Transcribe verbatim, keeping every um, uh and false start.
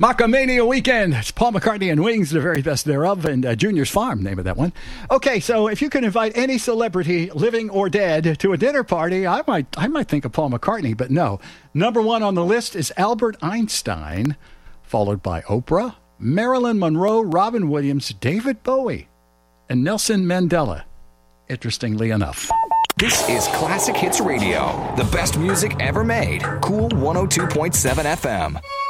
Macamania Weekend. It's Paul McCartney and Wings, the very best thereof, and uh, Junior's Farm, name of that one. Okay, so if you could invite any celebrity, living or dead, to a dinner party, I might I might think of Paul McCartney, but no. Number one on the list is Albert Einstein, followed by Oprah, Marilyn Monroe, Robin Williams, David Bowie, and Nelson Mandela, interestingly enough. This is Classic Hits Radio, the best music ever made. Cool one oh two point seven F M.